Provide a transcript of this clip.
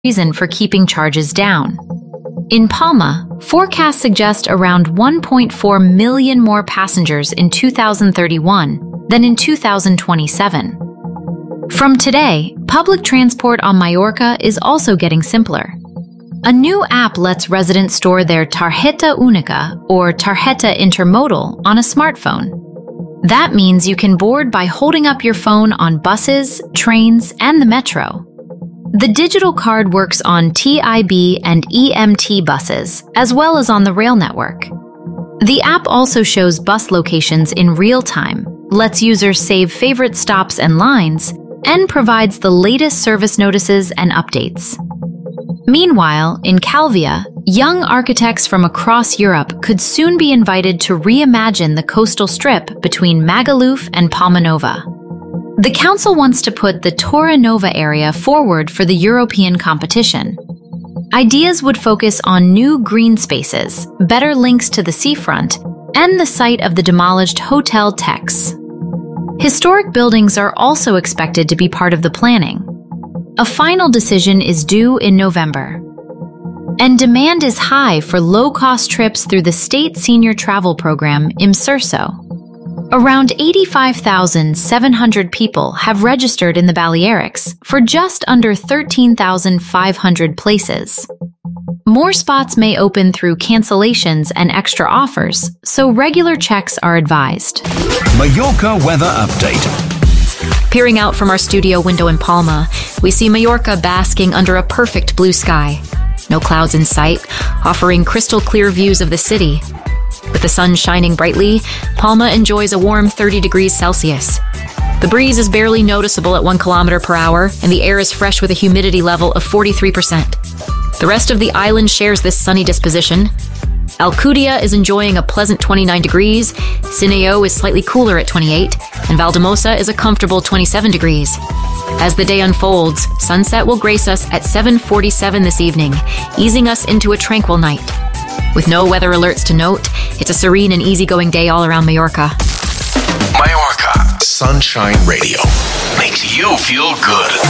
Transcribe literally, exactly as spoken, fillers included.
reason for keeping charges down. In Palma, forecasts suggest around one point four million more passengers in two thousand thirty-one than in two thousand twenty-seven. From today, public transport on Mallorca is also getting simpler. A new app lets residents store their Tarjeta Única or Tarjeta Intermodal on a smartphone. That means you can board by holding up your phone on buses, trains, and the metro. The digital card works on T I B and E M T buses, as well as on the rail network. The app also shows bus locations in real time, lets users save favorite stops and lines, and provides the latest service notices and updates. Meanwhile, in Calvia, young architects from across Europe could soon be invited to reimagine the coastal strip between Magaluf and Palma Nova. The council wants to put the Torre Nova area forward for the European competition. Ideas would focus on new green spaces, better links to the seafront, and the site of the demolished Hotel Tex. Historic buildings are also expected to be part of the planning. A final decision is due in November. And demand is high for low-cost trips through the state senior travel program Imserso. Around eighty-five thousand seven hundred people have registered in the Balearics for just under thirteen thousand five hundred places. More spots may open through cancellations and extra offers, so regular checks are advised. Mallorca weather update. Peering out from our studio window in Palma, we see Mallorca basking under a perfect blue sky. No clouds in sight, offering crystal clear views of the city. With the sun shining brightly, Palma enjoys a warm thirty degrees Celsius. The breeze is barely noticeable at one kilometer per hour, and the air is fresh with a humidity level of forty-three percent. The rest of the island shares this sunny disposition. Alcudia is enjoying a pleasant twenty-nine degrees, Sineo is slightly cooler at twenty-eight, and Valdemosa is a comfortable twenty-seven degrees. As the day unfolds, sunset will grace us at seven forty-seven this evening, easing us into a tranquil night. With no weather alerts to note, it's a serene and easygoing day all around Mallorca. Mallorca Sunshine Radio makes you feel good.